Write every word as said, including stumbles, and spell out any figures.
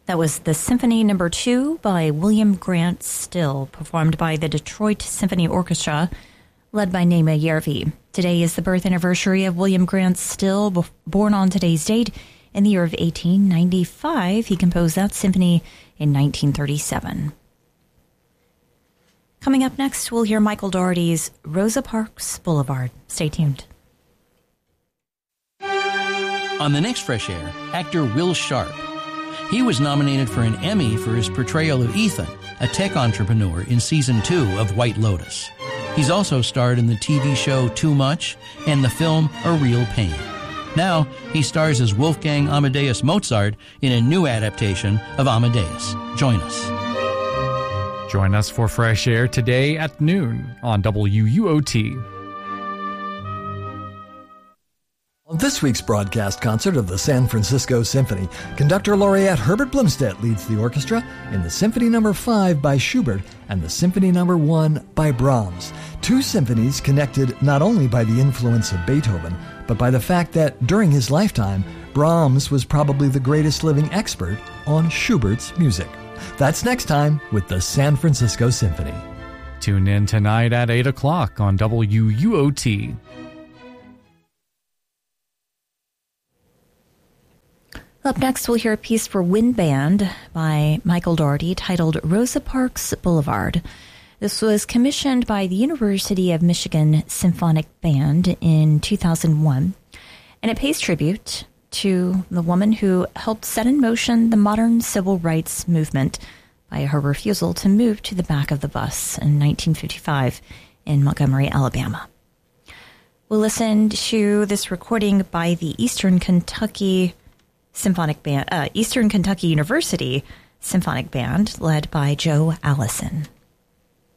That was the Symphony Number Two by William Grant Still, performed by the Detroit Symphony Orchestra, led by Naima Järvi. Today is the birth anniversary of William Grant Still, born on today's date in the year of eighteen ninety-five. He composed that symphony in nineteen thirty-seven. Coming up next, we'll hear Michael Dougherty's Rosa Parks Boulevard. Stay tuned. On the next Fresh Air, actor Will Sharp. He was nominated for an Emmy for his portrayal of Ethan, a tech entrepreneur in season two of White Lotus. He's also starred in the T V show Too Much and the film A Real Pain. Now, he stars as Wolfgang Amadeus Mozart in a new adaptation of Amadeus. Join us. Join us for Fresh Air today at noon on W U O T. On this week's broadcast concert of the San Francisco Symphony, conductor laureate Herbert Blomstedt leads the orchestra in the Symphony Number Five by Schubert and the Symphony Number One by Brahms. Two symphonies connected not only by the influence of Beethoven, but by the fact that during his lifetime, Brahms was probably the greatest living expert on Schubert's music. That's next time with the San Francisco Symphony. Tune in tonight at eight o'clock on W U O T. Up next, we'll hear a piece for wind band by Michael Dougherty titled Rosa Parks Boulevard. This was commissioned by the University of Michigan Symphonic Band in two thousand one, and it pays tribute to the woman who helped set in motion the modern civil rights movement by her refusal to move to the back of the bus in nineteen fifty-five in Montgomery, Alabama. We'll listen to this recording by the Eastern Kentucky Symphonic Band, uh, Eastern Kentucky University Symphonic Band, led by Joe Allison.